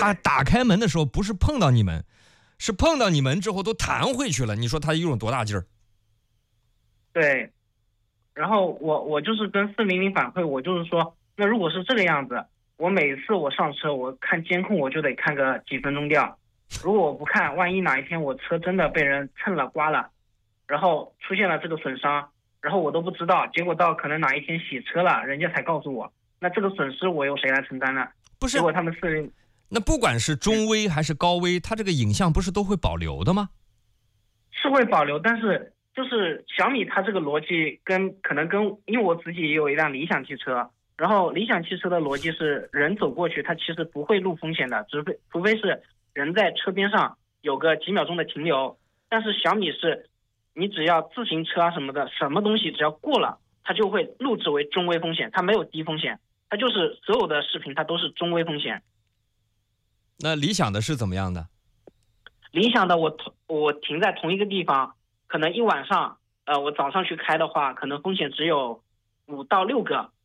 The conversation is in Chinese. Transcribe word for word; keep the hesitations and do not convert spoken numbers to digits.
他打开门的时候不是碰到你们，是碰到你们之后都弹回去了，你说他有种多大劲儿？ 对，然后我我就是跟四零零反馈，我就是说，那如果是这个样子，我每次我上车，我看监控我就得看个几分钟掉，如果我不看，万一哪一天我车真的被人蹭了刮了，然后出现了这个损伤，然后我都不知道，结果到可能哪一天洗车了，人家才告诉我，那这个损失我由谁来承担呢？ 不是， 结果他们四零， 那不管是中危还是高危，它这个影像不是都会保留的吗？ 是会保留，但是就是小米它这个逻辑跟可能跟，因为我自己也有一辆理想汽车，然后理想汽车的逻辑是人走过去，它其实不会露风险的，除非除非是人在车边上有个几秒钟的停留，但是小米是，你只要自行车啊什么的，什么东西只要过了，它就会录制为中微风险，它没有低风险，它就是所有的视频它都是中微风险。 那理想的是怎么样的？ 理想的我同我停在同一个地方，可能一晚上，呃，我早上去开的话，可能风险只有五到六个，